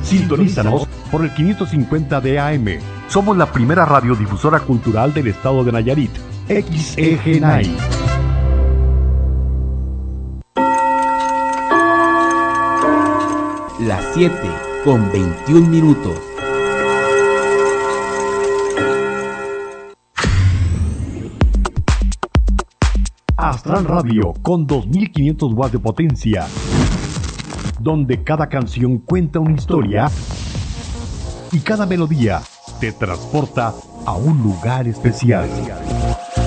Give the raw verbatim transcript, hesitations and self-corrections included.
Sintonízanos por el quinientos cincuenta de A M. Somos la primera radiodifusora cultural del estado de Nayarit. X E G N A I. Las siete con veintiún minutos. Astral Radio con dos mil quinientos watts de potencia, donde cada canción cuenta una historia y cada melodía te transporta a un lugar especial.